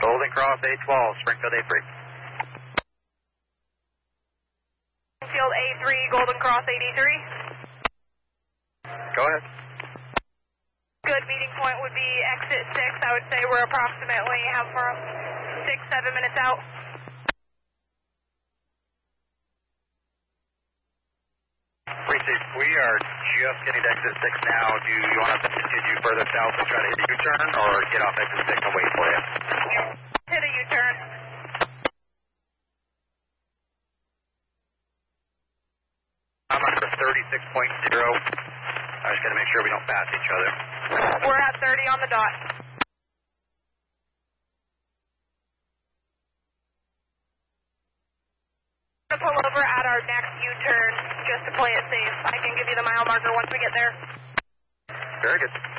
Golden Cross 812, Springfield 83. Springfield A3, Golden Cross 83. Go ahead. Good meeting point would be exit 6. I would say we're approximately 6-7 minutes out. We are just getting to exit 6 now. Do you want us to continue further south and try to hit a U-turn, or get off exit 6 and wait for you? Hit a U-turn. I'm under 36.0. I just got to make sure we don't pass each other. We're at 30 on the dot. We're going to pull over at our next U-turn just to play it safe. I can give you the mile marker once we get there. Very good.